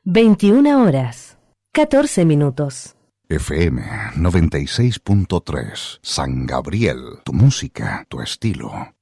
21 horas, 14 minutos. FM 96.3, San Gabriel, tu música, tu estilo.